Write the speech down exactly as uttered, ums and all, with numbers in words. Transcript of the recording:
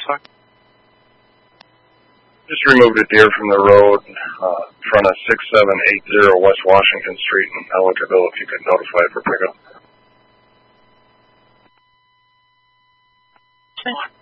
identify? Just removed a deer from the road uh, in front of six seven eight zero West Washington Street in Ellicottville, if you could notify for pickup. Okay.